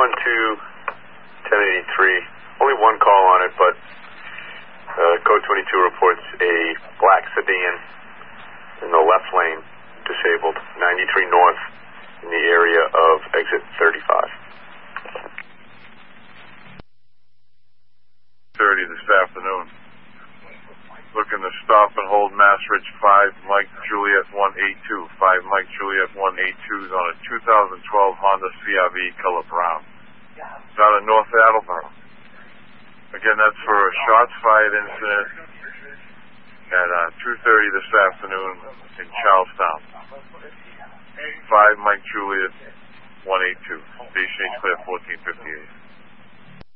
212-1083. Only one call on it, but Code 22 reports a black sedan in the left lane, disabled, 93 north in the area of exit 35. 30 this afternoon. Looking to stop and hold Mass Ridge 5 Mike Juliet 182. 5 Mike Juliet 182 is on a 2012 Honda CRV color brown. It's out of North Attleboro. Again, that's for a shots fired incident at 2:30 this afternoon in Charlestown. 5 Mike Juliet 182. Station clear 1458.